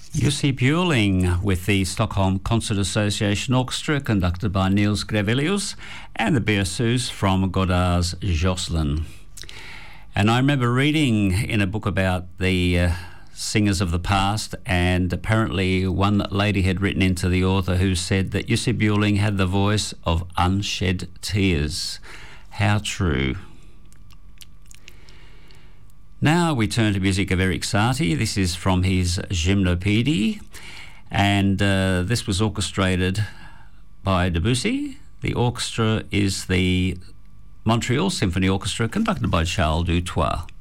Jussi Björling with the Stockholm Concert Association Orchestra, conducted by Niels Grevelius, and the Berceuse from Godard's Jocelyn. And I remember reading in a book about the singers of the past, and apparently one lady had written into the author who said that Jussi Björling had the voice of unshed tears. How true. Now we turn to music of Erik Satie. This is from his Gymnopédie, and this was orchestrated by Debussy. The orchestra is the Montreal Symphony Orchestra, conducted by Charles Dutoit.